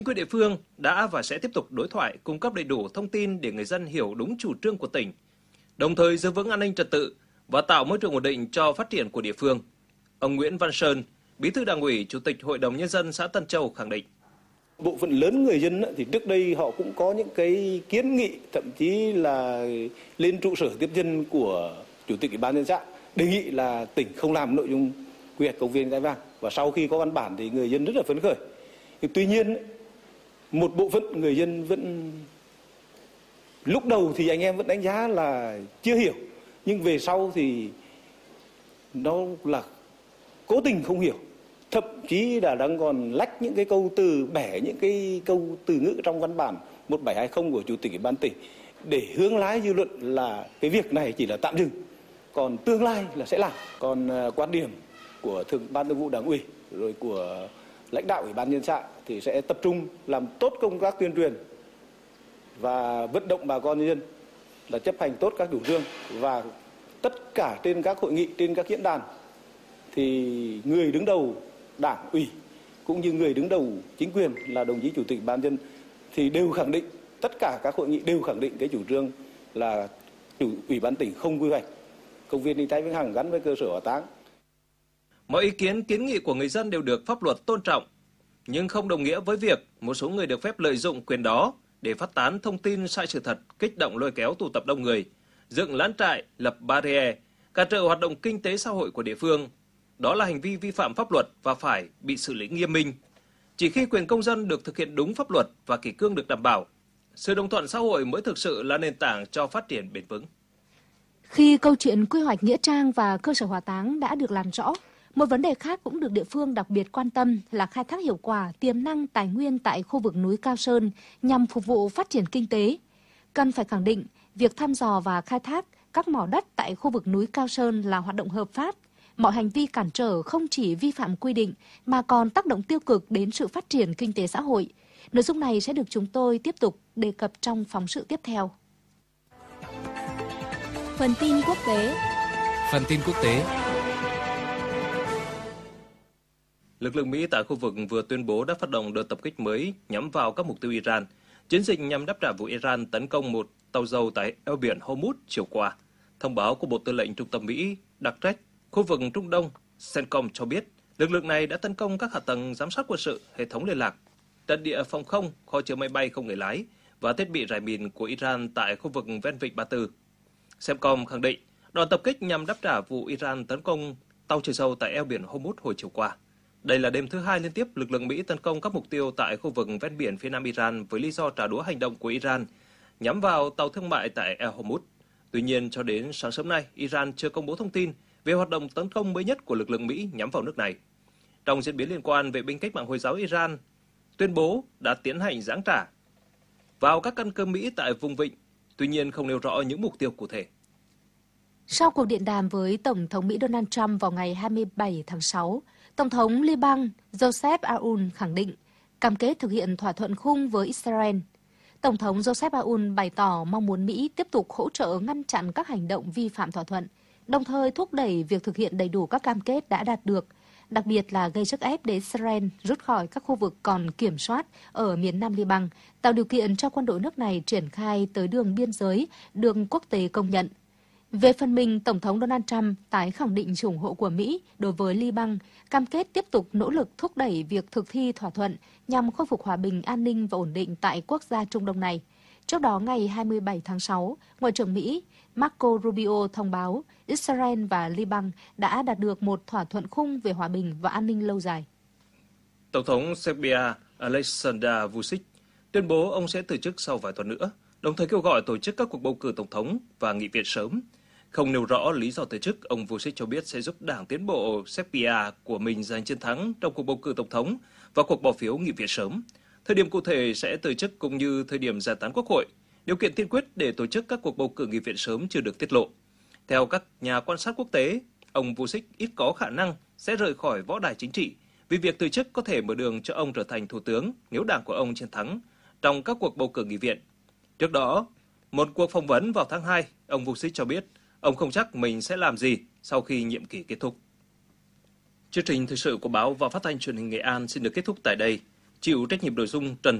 Quyền địa phương đã và sẽ tiếp tục đối thoại, cung cấp đầy đủ thông tin để người dân hiểu đúng chủ trương của tỉnh, đồng thời giữ vững an ninh trật tự và tạo môi trường ổn định cho phát triển của địa phương. Ông Nguyễn Văn Sơn, Bí thư Đảng ủy, Chủ tịch Hội đồng Nhân dân xã Tân Châu khẳng định. Bộ phận lớn người dân thì trước đây họ cũng có những cái kiến nghị, thậm chí là lên trụ sở tiếp dân của Chủ tịch Ủy ban nhân dân xã đề nghị là tỉnh không làm nội dung quy hoạch công viên Cái Vàng, và sau khi có văn bản thì người dân rất là phấn khởi. Tuy nhiên một bộ phận người dân vẫn lúc đầu thì anh em vẫn đánh giá là chưa hiểu, nhưng về sau thì nó là cố tình không hiểu, thậm chí là đang còn lách những cái câu từ, bẻ những cái câu từ ngữ trong văn bản 1720 của Chủ tịch Ủy ban tỉnh để hướng lái dư luận là cái việc này chỉ là tạm dừng, còn tương lai là sẽ làm. Còn quan điểm của Ban Thường vụ Đảng ủy rồi của lãnh đạo Ủy ban nhân dân xã thì sẽ tập trung làm tốt công tác tuyên truyền và vận động bà con nhân dân là chấp hành tốt các chủ trương, và tất cả trên các hội nghị, trên các diễn đàn thì người đứng đầu Đảng ủy cũng như người đứng đầu chính quyền là đồng chí Chủ tịch Ban dân thì đều khẳng định, tất cả các hội nghị đều khẳng định cái chủ trương là Ủy ban tỉnh không quy hoạch công viên Đinh Thái Vĩnh Hằng gắn với cơ sở hỏa táng. Mọi ý kiến kiến nghị của người dân đều được pháp luật tôn trọng, nhưng không đồng nghĩa với việc một số người được phép lợi dụng quyền đó để phát tán thông tin sai sự thật, kích động lôi kéo tụ tập đông người, dựng lán trại, lập barrier, cản trở hoạt động kinh tế xã hội của địa phương. Đó là hành vi vi phạm pháp luật và phải bị xử lý nghiêm minh. Chỉ khi quyền công dân được thực hiện đúng pháp luật và kỷ cương được đảm bảo, sự đồng thuận xã hội mới thực sự là nền tảng cho phát triển bền vững. Khi câu chuyện quy hoạch nghĩa trang và cơ sở hỏa táng đã được làm rõ, một vấn đề khác cũng được địa phương đặc biệt quan tâm là khai thác hiệu quả tiềm năng tài nguyên tại khu vực núi Cao Sơn nhằm phục vụ phát triển kinh tế. Cần phải khẳng định, việc thăm dò và khai thác các mỏ đất tại khu vực núi Cao Sơn là hoạt động hợp pháp. Mọi hành vi cản trở không chỉ vi phạm quy định mà còn tác động tiêu cực đến sự phát triển kinh tế xã hội. Nội dung này sẽ được chúng tôi tiếp tục đề cập trong phóng sự tiếp theo. Phần tin quốc tế. Lực lượng Mỹ tại khu vực vừa tuyên bố đã phát động đợt tập kích mới nhắm vào các mục tiêu Iran. Chiến dịch nhằm đáp trả vụ Iran tấn công một tàu dầu tại eo biển Hormuz chiều qua. Thông báo của Bộ Tư lệnh Trung tâm Mỹ đặc trách khu vực Trung Đông CENTCOM cho biết lực lượng này đã tấn công các hạ tầng giám sát quân sự, hệ thống liên lạc, trận địa phòng không, kho chứa máy bay không người lái và thiết bị rải mìn của Iran tại khu vực ven vịnh Ba Tư. CENTCOM khẳng định đòn tập kích nhằm đáp trả vụ Iran tấn công tàu chở dầu tại eo biển Hormuz hồi chiều qua. Đây là đêm thứ hai liên tiếp lực lượng Mỹ tấn công các mục tiêu tại khu vực ven biển phía nam Iran với lý do trả đũa hành động của Iran nhắm vào tàu thương mại tại eo Hormuz. Tuy nhiên, cho đến sáng sớm nay, Iran chưa công bố thông tin về hoạt động tấn công mới nhất của lực lượng Mỹ nhắm vào nước này. Trong diễn biến liên quan, vệ binh cách mạng Hồi giáo Iran tuyên bố đã tiến hành giáng trả vào các căn cứ Mỹ tại vùng vịnh, tuy nhiên không nêu rõ những mục tiêu cụ thể. Sau cuộc điện đàm với Tổng thống Mỹ Donald Trump vào ngày 27 tháng 6, Tổng thống Liban Joseph Aoun khẳng định cam kết thực hiện thỏa thuận khung với Israel. Tổng thống Joseph Aoun bày tỏ mong muốn Mỹ tiếp tục hỗ trợ ngăn chặn các hành động vi phạm thỏa thuận, đồng thời thúc đẩy việc thực hiện đầy đủ các cam kết đã đạt được, đặc biệt là gây sức ép để Israel rút khỏi các khu vực còn kiểm soát ở miền nam Liban, tạo điều kiện cho quân đội nước này triển khai tới đường biên giới được quốc tế công nhận. Về phần mình, Tổng thống Donald Trump tái khẳng định sự ủng hộ của Mỹ đối với Liban, cam kết tiếp tục nỗ lực thúc đẩy việc thực thi thỏa thuận nhằm khôi phục hòa bình, an ninh và ổn định tại quốc gia Trung Đông này. Trước đó, ngày 27 tháng 6, Ngoại trưởng Mỹ Marco Rubio thông báo Israel và Liban đã đạt được một thỏa thuận khung về hòa bình và an ninh lâu dài. Tổng thống Serbia Aleksandar Vučić tuyên bố ông sẽ từ chức sau vài tuần nữa, đồng thời kêu gọi tổ chức các cuộc bầu cử tổng thống và nghị viện sớm. Không nêu rõ lý do từ chức, ông Vučić cho biết sẽ giúp Đảng Tiến bộ Serbia của mình giành chiến thắng trong cuộc bầu cử tổng thống và cuộc bỏ phiếu nghị viện sớm. Thời điểm cụ thể sẽ từ chức cũng như thời điểm giải tán quốc hội. Điều kiện tiên quyết để tổ chức các cuộc bầu cử nghị viện sớm chưa được tiết lộ. Theo các nhà quan sát quốc tế, ông Vučić ít có khả năng sẽ rời khỏi võ đài chính trị vì việc từ chức có thể mở đường cho ông trở thành thủ tướng nếu đảng của ông chiến thắng trong các cuộc bầu cử nghị viện. Trước đó, một cuộc phỏng vấn vào tháng 2, ông Vučić cho biết ông không chắc mình sẽ làm gì sau khi nhiệm kỳ kết thúc. Chương trình thời sự của báo và phát thanh truyền hình Nghệ An xin được kết thúc tại đây. chịu trách nhiệm nội dung Trần